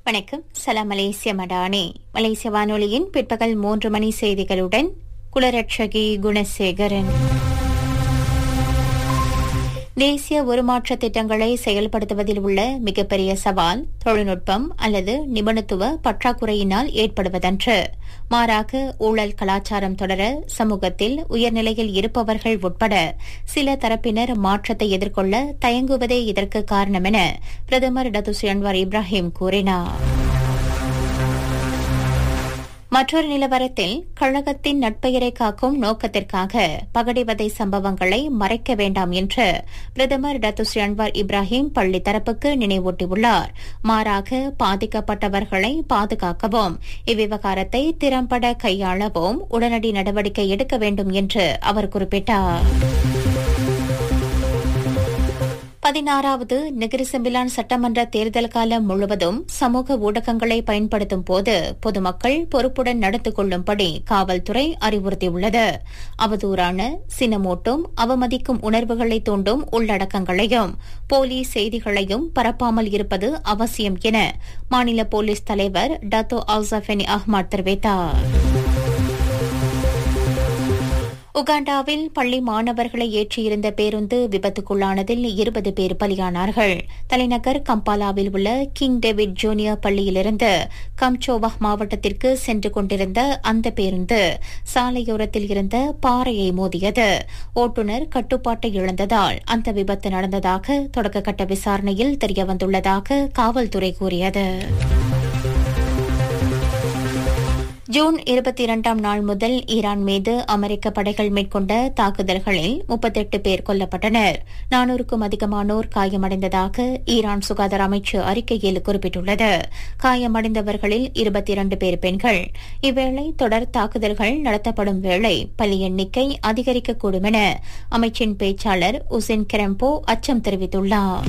வணக்கம். சலாம் மலேசிய மடானி. மலேசிய வானொலியின் பிற்பகல் 3 மணி செய்திகளுடன் குலரட்சகி குணசேகரன். தேசிய உருமாற்ற திட்டங்களை செயல்படுத்துவதில் உள்ள மிகப்பெரிய சவால் தொழில்நுட்பம் அல்லது நிபுணத்துவ பற்றாக்குறையினால் ஏற்படுவதன்று. மாறாக ஊழல் கலாச்சாரம் தொடர சமூகத்தில் உயர்நிலையில் இருப்பவர்கள் உட்பட சில தரப்பினர் மாற்றத்தை எதிர்கொள்ள தயங்குவதே இதற்கு காரணம் என பிரதமர் டத்துஸ்ரீ அன்வார் இப்ராஹிம் கூறினார். மற்றொரு நிலவரத்தில் கழகத்தின் நட்பெயரை காக்கும் நோக்கத்திற்காக பகடிவதை சம்பவங்களை மறைக்க வேண்டாம் என்று பிரதமர் டத்துஸ்ரீ அன்வார் இப்ராஹிம் பள்ளி தரப்புக்கு நினைவூட்டியுள்ளார். மாறாக பாதிக்கப்பட்டவர்களை பாதுகாக்கவும் இவ்விவகாரத்தை திறம்பட கையாளவும் உடனடி நடவடிக்கை எடுக்க வேண்டும் என்று அவர் குறிப்பிட்டார். 16வது நெகிரி செம்பிலான் சட்டமன்ற தேர்தல் காலம் முழுவதும் சமூக ஊடகங்களை பயன்படுத்தும் போது பொதுமக்கள் பொறுப்புடன் நடந்து கொள்ளும்படி காவல்துறை அறிவுறுத்தியுள்ளது. அவதூறான சினமூட்டும் அவமதிக்கும் உணர்வுகளை தூண்டும் உள்ளடக்கங்களையும் போலி செய்திகளையும் பரப்பாமல் இருப்பது அவசியம் என மாநில போலீஸ் தலைவர் டத்தோ அல்சஃபெனி அஹ்மத் தெரிவித்தார். உகாண்டாவில் பள்ளி மாணவர்களை ஏற்றியிருந்த பேருந்து விபத்துக்குள்ளானதில் 20 பேர் பலியானார்கள். தலைநகர் கம்பாலாவில் உள்ள கிங் டேவிட் ஜூனியர் பள்ளியிலிருந்து கம்சோவா மாவட்டத்திற்கு சென்று கொண்டிருந்த அந்த பேருந்து சாலையோரத்தில் இருந்த பாறையை மோதியது. ஓட்டுநர் கட்டுப்பாட்டை இழந்ததால் அந்த விபத்து நடந்ததாக தொடக்கக்கட்ட விசாரணையில் தெரியவந்துள்ளதாக காவல்துறை கூறியது. ஜூன் 22ஆம் நாள் முதல் ஈரான் மீது அமெரிக்க படைகள் மேற்கொண்ட தாக்குதல்களில் 38 பேர் கொல்லப்பட்டனர். 400க்கும் அதிகமானோர் காயமடைந்ததாக ஈரான் சுகாதார அமைச்சு அறிக்கையில் குறிப்பிட்டுள்ளது. காயமடைந்தவர்களில் 22 பேர் பெண்கள். இவ்வேளை தொடர் தாக்குதல்கள் நடத்தப்படும் வேளை பலி எண்ணிக்கை அதிகரிக்கக்கூடும் என அமைச்சின் பேச்சாளர் உசின் கெரம்போ அச்சம் தெரிவித்துள்ளார்.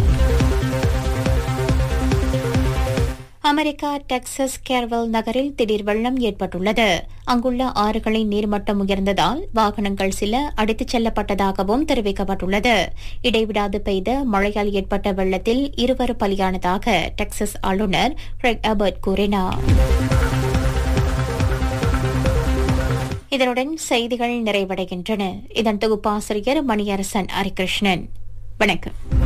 அமெரிக்கா டெக்சஸ் கேர்வல் நகரில் திடீர் வெள்ளம் ஏற்பட்டுள்ளது. அங்குள்ள ஆறுகளின் நீர்மட்டம் உயர்ந்ததால் வாகனங்கள் சில அடித்துச் செல்லப்பட்டதாகவும் தெரிவிக்கப்பட்டுள்ளது. இடைவிடாது பெய்த மழையால் ஏற்பட்ட வெள்ளத்தில் 2 பலியானதாக டெக்சஸ் ஆளுநர் கிரெக் அபர்ட் கூறினார். இதனுடன் செய்திகள் நிறைவடைகின்றன. இதன் தொகுப்பாசிரியர் மணியரசன் ஹரிகிருஷ்ணன். வணக்கம்.